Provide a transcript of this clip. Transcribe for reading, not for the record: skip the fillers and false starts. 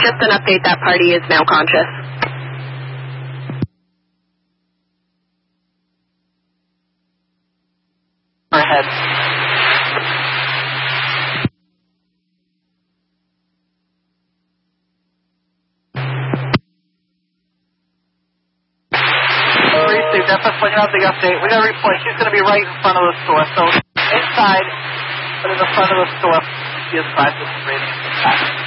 Just an update, that party is now conscious. Ahead. Received, FS looking out the update. We got a report. She's going to be right in front of the store. So inside, but in the front of the store, she is 5 rating.